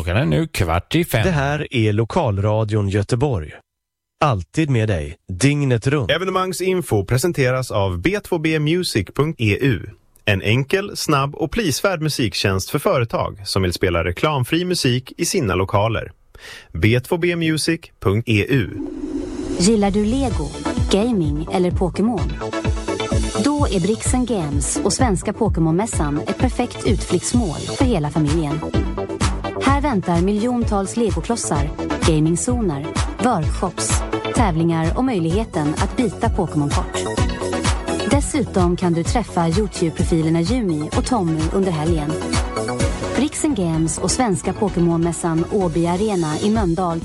Klockan är nu 4:45. Det här är Lokalradion Göteborg. Alltid med dig, dygnet runt. Evenemangsinfo presenteras av b2bmusic.eu. En enkel, snabb och prisvärd musiktjänst för företag som vill spela reklamfri musik i sina lokaler. b2bmusic.eu. Gillar du Lego, gaming eller Pokémon? Då är Brixen Games och Svenska Pokémon-mässan ett perfekt utflyktsmål för hela familjen. Här väntar miljontals legoklossar, gamingzoner, workshops, tävlingar och möjligheten att byta Pokémon-kort. Dessutom kan du träffa YouTube-profilerna Jumi och Tommy under helgen. Brixen Games och Svenska Pokémon-mässan Åby Arena i Mölndal